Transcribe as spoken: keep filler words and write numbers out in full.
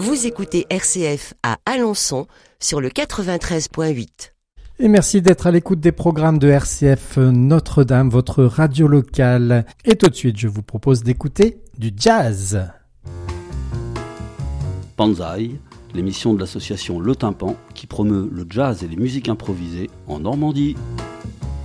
Vous écoutez R C F à Alençon sur le quatre-vingt-treize virgule huit. Et merci d'être à l'écoute des programmes de R C F Notre-Dame, votre radio locale. Et tout de suite, je vous propose d'écouter du jazz. Banzai, l'émission de l'association Le Tympan qui promeut le jazz et les musiques improvisées en Normandie.